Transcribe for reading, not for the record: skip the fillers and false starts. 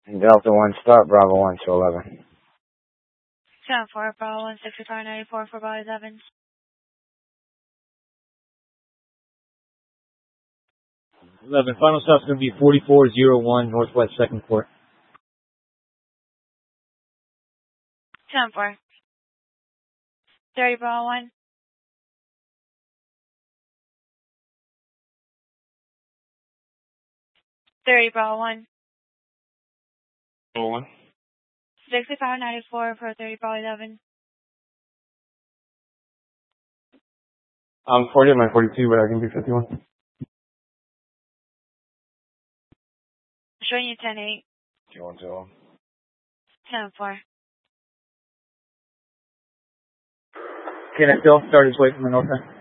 Delta 1 start, Bravo 1 to 11. 10-4, Bravo 1, 6594 for Body 7. 11. Final stop's going to be 4401 Northwest 2nd Court. 10-4. 30, Bravo 1. 30, Bravo 1. Bravo 1. 6594 for 30, Bravo 11. I'm 40 at my 42, but I can be 51. Showing you 10-8. 2-1-2. 10-4. Okay, next bill. Start his way from the north end.